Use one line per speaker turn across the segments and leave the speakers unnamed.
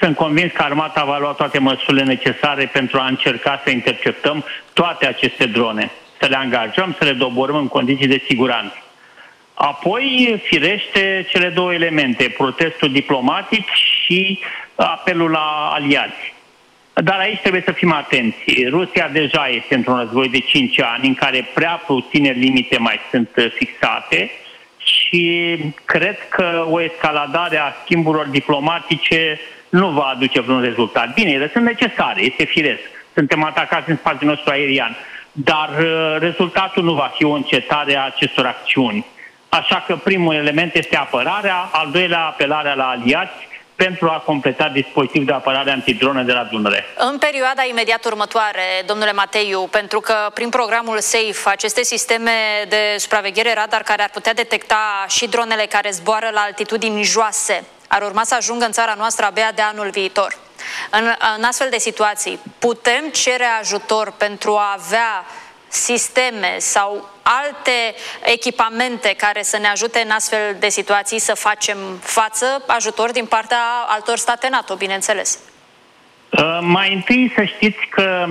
sunt convins că armata va lua toate măsurile necesare pentru a încerca să interceptăm toate aceste drone, să le angajăm, să le doborâm în condiții de siguranță. Apoi, firește, cele două elemente, protestul diplomatic și apelul la aliați. Dar aici trebuie să fim atenți. Rusia deja este într-un război de 5 ani în care prea puține limite mai sunt fixate și cred că o escaladare a schimburilor diplomatice nu va aduce vreun rezultat. Bine, ele sunt necesare, este firesc. Suntem atacați în spațiul nostru aerian, dar rezultatul nu va fi o încetare a acestor acțiuni. Așa că primul element este apărarea, al doilea apelarea la aliați pentru a completa dispozitivul de apărare antidronă de la Dunăre.
În perioada imediat următoare, domnule Mateiu, pentru că prin programul SAFE, aceste sisteme de supraveghere radar care ar putea detecta și dronele care zboară la altitudini joase, ar urma să ajungă în țara noastră abia de anul viitor. În astfel de situații, putem cere ajutor pentru a avea sisteme sau alte echipamente care să ne ajute în astfel de situații să facem față, ajutor din partea altor state NATO, bineînțeles?
Mai întâi să știți că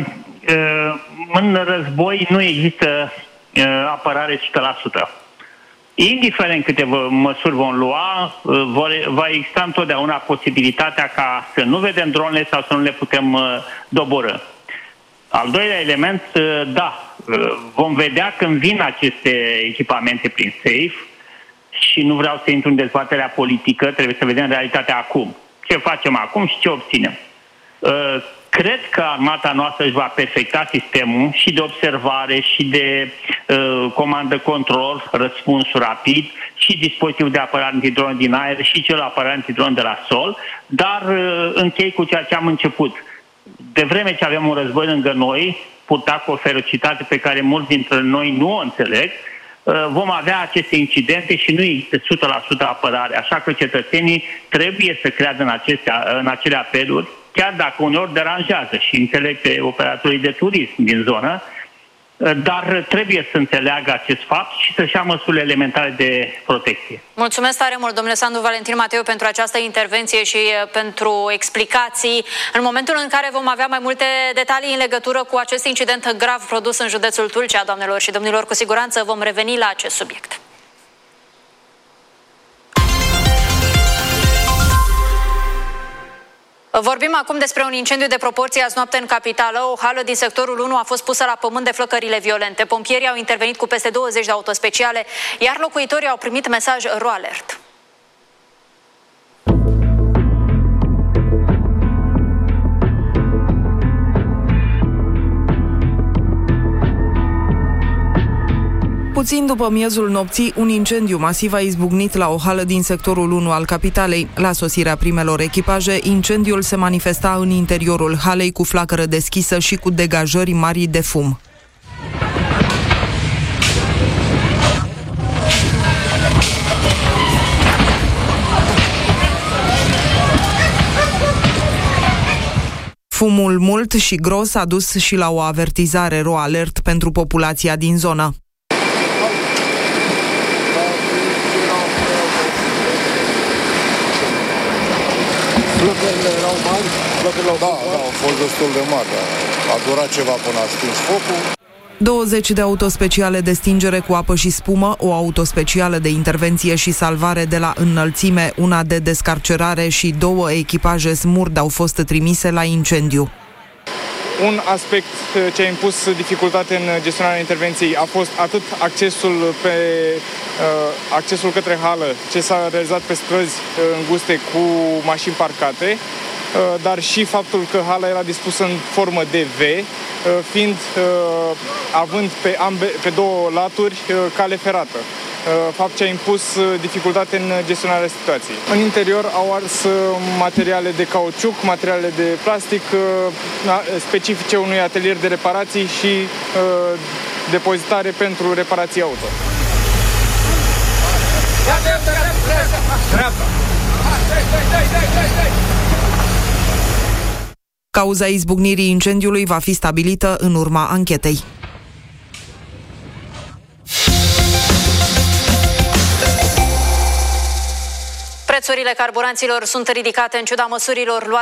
în război nu există apărare 100%. Indiferent câte măsuri vom lua, va exista întotdeauna posibilitatea ca să nu vedem dronele sau să nu le putem doborî. Al doilea element, da, vom vedea când vin aceste echipamente prin SAFE și nu vreau să intru în dezbaterea politică, trebuie să vedem realitatea acum. Ce facem acum și ce obținem. Cred că armata noastră își va perfecta sistemul și de observare și de comandă-control, răspuns rapid și dispozitivul de apărare antidron din aer și cel apărare antidron de la sol, dar închei cu ceea ce am început. De vreme ce avem un război lângă noi, purtat cu o ferocitate pe care mulți dintre noi nu o înțeleg, vom avea aceste incidente și nu există 100% apărare. Așa că cetățenii trebuie să creadă în acele apeluri, chiar dacă uneori deranjează și înțeleg pe operatorii de turism din zonă, dar trebuie să înțeleagă acest fapt și să-și ia măsurile elementare de protecție.
Mulțumesc tare mult, domnule Sandu Valentin Mateiu, pentru această intervenție și pentru explicații. În momentul în care vom avea mai multe detalii în legătură cu acest incident grav produs în județul Tulcea, doamnelor și domnilor, cu siguranță vom reveni la acest subiect. Vorbim acum despre un incendiu de proporții azi noapte în capitală. O hală din sectorul 1 a fost pusă la pământ de flăcările violente. Pompierii au intervenit cu peste 20 de autospeciale, iar locuitorii au primit mesaj RoAlert.
Puțin după miezul nopții, un incendiu masiv a izbucnit la o hală din sectorul 1 al capitalei. La sosirea primelor echipaje, incendiul se manifesta în interiorul halei cu flacără deschisă și cu degajări mari de fum. Fumul mult și gros a dus și la o avertizare RoAlert pentru populația din zonă.
Flăcările erau mari? Da, au fost destul de mari. A durat ceva până a stins focul.
20 de autospeciale de stingere cu apă și spumă, o autospecială de intervenție și salvare de la înălțime, una de descarcerare și 2 echipaje SMURD au fost trimise la incendiu.
Un aspect ce a impus dificultate în gestionarea intervenției a fost atât accesul către hală, ce s-a realizat pe străzi înguste cu mașini parcate, dar și faptul că hala era dispusă în formă de V, având pe 2 laturi cale ferată. Fapt ce a impus dificultate în gestionarea situației. În interior au ars materiale de cauciuc, materiale de plastic specifice unui atelier de reparații și depozitare pentru reparații auto.
Cauza izbucnirii incendiului va fi stabilită în urma anchetei.
Prețurile carburanților sunt ridicate în ciuda măsurilor luate